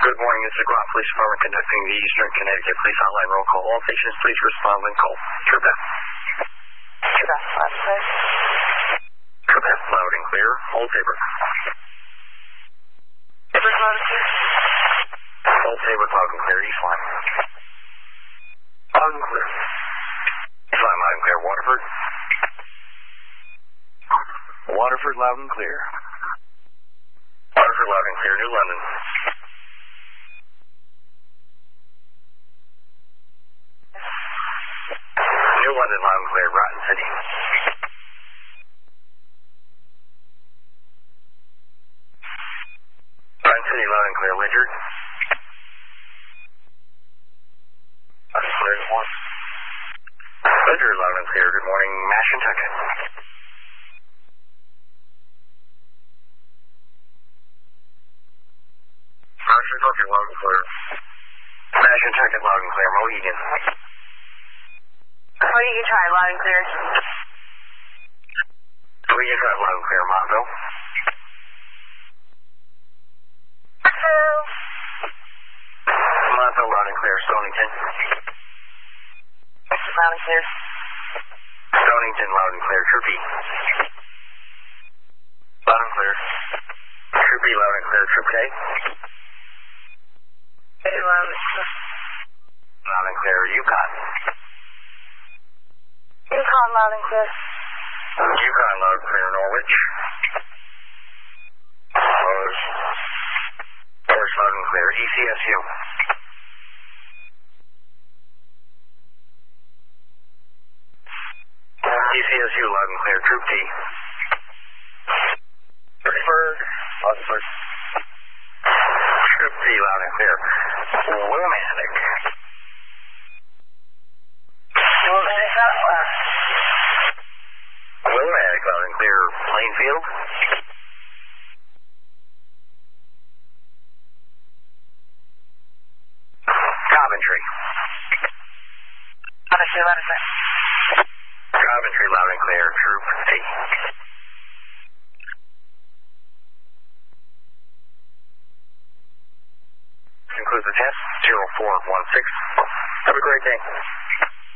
Good morning, this is Guam Police Department conducting the Eastern Connecticut Police Hotline roll call. All stations, please respond when called. Trooper. Trooper, loud and clear. Hold paper. Hold paper, loud and clear. East line. Loud and clear. East line, loud and clear. Waterford. Waterford, loud and clear. Waterford, loud and clear. New London. New London, loud and clear. Rotten City. Rotten City, loud and clear. Ledyard. Clear one. Ledyard, loud and clear. Good morning, Mashantucket. Mashantucket, loud and clear. Mashantucket, loud and clear. Mohegan. Mohegan Drive, loud and clear. Mohegan Drive, loud and clear. Montville. Montville, loud and clear. Stonington. Loud and clear. Stonington, loud and clear. Troop E. Loud and clear. Troop E, loud and clear. Troop K. Loud and clear. Yukon. Yukon, loud and clear. Yukon, loud and clear. Norwich. Norwich, loud and clear. ECSU. ECSU, loud and clear. Troop D. Pittsburgh, Oxford. Troop D, loud and clear. Wilmanic. Wilmanic, loud and clear. Plainfield. Coventry. Coventry, loud and clear. Troop C. Concludes the test. 0416. Have a great day.